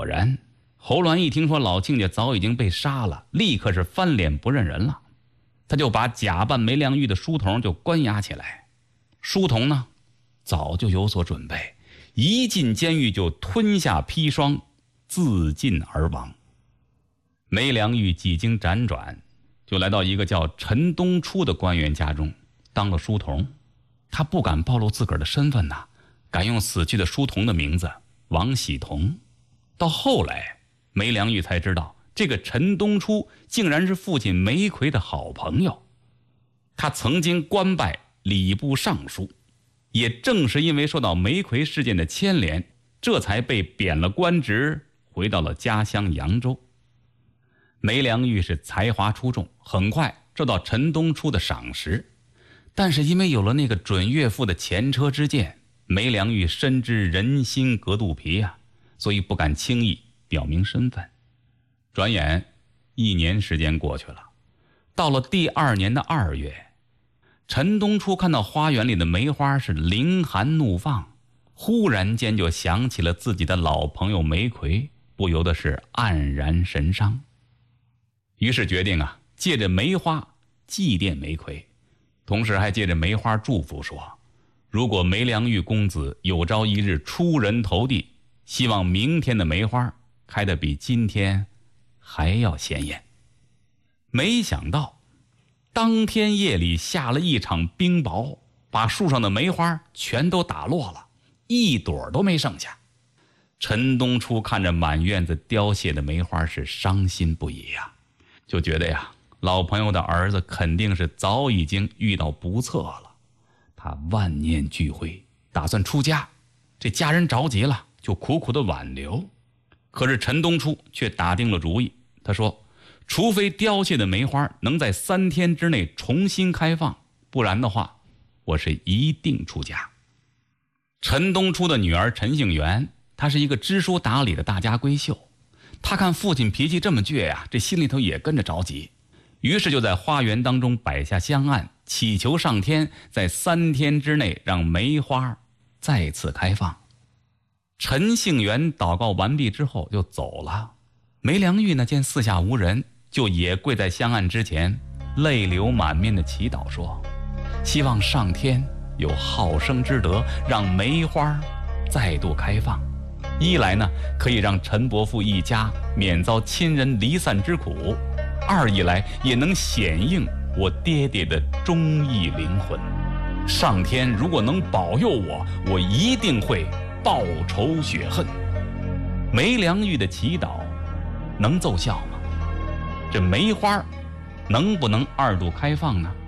然，侯鸾一听说老亲家早已经被杀了，立刻是翻脸不认人了。他就把假扮梅良玉的书童就关押起来。书童呢，早就有所准备，一进监狱就吞下砒霜，自尽而亡。梅良玉几经辗转，就来到一个叫陈东初的官员家中当了书童。他不敢暴露自个儿的身份呐，敢用死去的书童的名字王喜同。到后来梅良玉才知道，这个陈东初竟然是父亲梅奎的好朋友。他曾经官拜礼部尚书，也正是因为受到梅奎事件的牵连，这才被贬了官职，回到了家乡扬州。梅良玉是才华出众，很快受到陈东初的赏识。但是因为有了那个准岳父的前车之鉴，梅良玉深知人心隔肚皮啊，所以不敢轻易表明身份。转眼1年时间过去了，到了第2年的2月，陈东初看到花园里的梅花是凌寒怒放，忽然间就想起了自己的老朋友梅奎，不由得是黯然神伤。于是决定借着梅花祭奠梅奎，同时还借着梅花祝福说，如果梅良玉公子有朝一日出人头地，希望明天的梅花开得比今天还要鲜艳。没想到当天夜里下了一场冰雹，把树上的梅花全都打落了，一朵都没剩下。陈东初看着满院子凋谢的梅花是伤心不已呀，就觉得老朋友的儿子肯定是早已经遇到不测了。他万念俱灰，打算出家。这家人着急了，就苦苦的挽留。可是陈东初却打定了主意，他说，除非凋谢的梅花能在3天之内重新开放，不然的话，我是一定出家。陈东初的女儿陈杏园，她是一个知书达理的大家闺秀。她看父亲脾气这么倔呀，这心里头也跟着着急。于是就在花园当中摆下香案，祈求上天在3天之内让梅花再次开放。陈杏园祷告完毕之后就走了。梅良玉呢，见四下无人，就也跪在香案之前，泪流满面的祈祷说，希望上天有好生之德，让梅花再度开放。一来呢，可以让陈伯父一家免遭亲人离散之苦；二一来也能显应我爹爹的忠义灵魂。上天如果能保佑我，我一定会报仇雪恨。梅良玉的祈祷能奏效吗？这梅花能不能2度开放呢？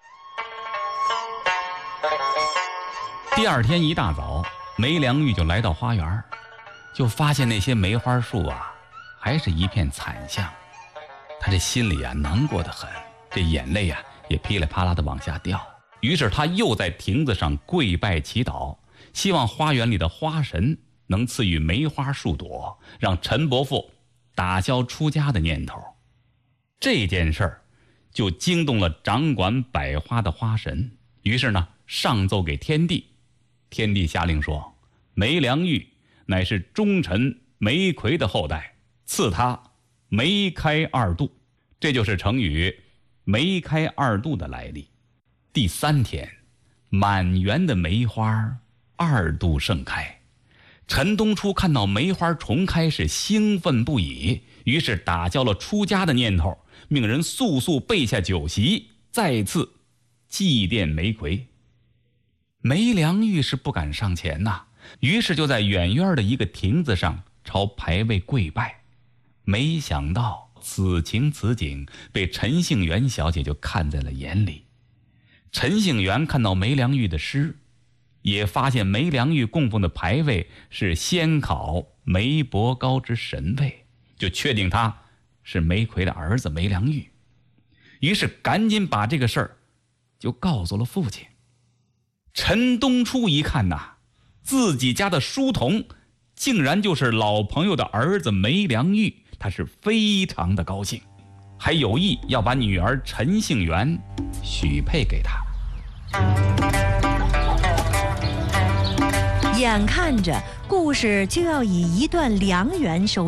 第2天一大早，梅良玉就来到花园，就发现那些梅花树还是一片惨象。他这心里难过得很，这眼泪也噼里啪啦的往下掉。于是他又在亭子上跪拜祈祷，希望花园里的花神能赐予梅花数朵，让陈伯父打消出家的念头。这件事儿就惊动了掌管百花的花神，于是呢上奏给天帝。天帝下令说，梅良玉乃是忠臣梅奎的后代，赐他梅开2度，这就是成语梅开2度的来历。第3天，满园的梅花2度盛开。陈东初看到梅花重开是兴奋不已，于是打消了出家的念头，命人速速备下酒席，再次祭奠梅奎。梅良玉是不敢上前于是就在远远的一个亭子上朝牌位跪拜。没想到此情此景被陈杏园小姐就看在了眼里。陈杏园看到梅良玉的诗，也发现梅良玉供奉的牌位是仙考梅伯高之神位，就确定他是梅奎的儿子梅良玉。于是赶紧把这个事儿就告诉了父亲。陈东初一看自己家的书童竟然就是老朋友的儿子梅良玉，他是非常的高兴，还有意要把女儿陈杏园许配给他。 眼看着故事就要以一段良缘收